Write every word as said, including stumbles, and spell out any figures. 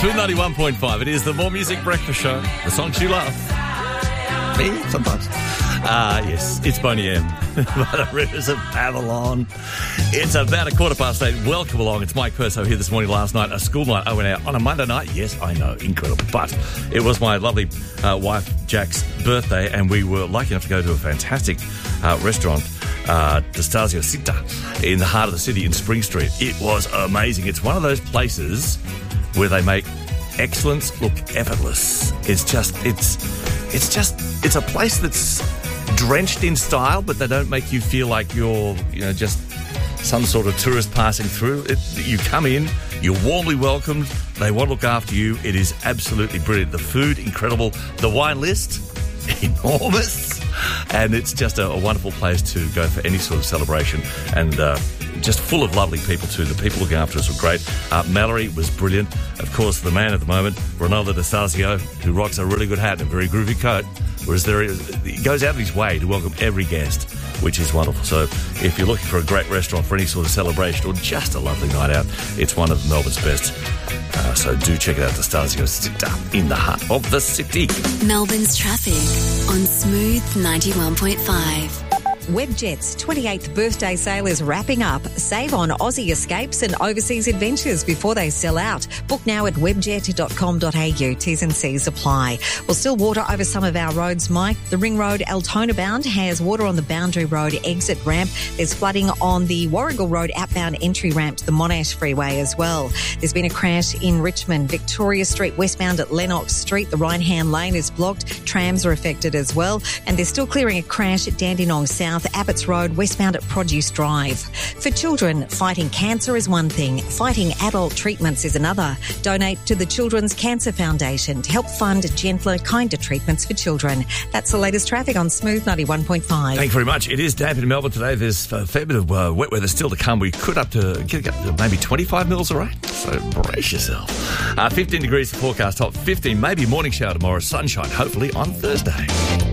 Smooth ninety-one point five. It is the More Music Breakfast Show. The songs you love. Me, sometimes. Ah, uh, yes, it's Boney M. By the Rivers of Babylon. It's about a quarter past eight. Welcome along. It's Mike Perso here this morning. Last night, a school night. I went out on a Monday night. Yes, I know, incredible. But it was my lovely uh, wife, Jack's birthday, and we were lucky enough to go to a fantastic uh, restaurant, uh, D'Estasio Città, in the heart of the city in Spring Street. It was amazing. It's one of those places where they make excellence look effortless. It's just, it's, it's just, it's a place that's drenched in style, but they don't make you feel like you're, you know, just some sort of tourist passing through. It, you come in, you're warmly welcomed. They want to look after you. It is absolutely brilliant. The food, incredible. The wine list, enormous. And it's just a, a wonderful place to go for any sort of celebration. And uh, just full of lovely people too. The people looking after us were great. Uh, Mallory was brilliant. Of course, the man at the moment, Ronaldo D'Estasio, who rocks a really good hat and a very groovy coat. Whereas there is, he goes out of his way to welcome every guest, which is wonderful. So if you're looking for a great restaurant for any sort of celebration or just a lovely night out, it's one of Melbourne's best. Uh, so do check it out, D'Estasio Città, in the heart of the city. Melbourne's traffic on Smooth ninety-one point five. Webjet's twenty-eighth birthday sale is wrapping up. Save on Aussie escapes and overseas adventures before they sell out. Book now at webjet dot com dot a u. T's and C's apply. Well, still water over some of our roads, Mike. The Ring Road Altona bound has water on the Boundary Road exit ramp. There's flooding on the Warrigal Road outbound entry ramp to the Monash Freeway as well. There's been a crash in Richmond. Victoria Street westbound at Lennox Street. The right-hand lane is blocked. Trams are affected as well. And they're still clearing a crash at Dandenong South. Abbots Road, westbound at Produce Drive. For children, fighting cancer is one thing. Fighting adult treatments is another. Donate to the Children's Cancer Foundation to help fund gentler, kinder treatments for children. That's the latest traffic on Smooth ninety-one point five. Thank you very much. It is damp in Melbourne today. There's a fair bit of uh, wet weather still to come. We could up to get up to maybe twenty-five mils of rain. So brace yourself. Uh, fifteen degrees the forecast, top fifteen, maybe morning shower tomorrow. Sunshine, hopefully, on Thursday.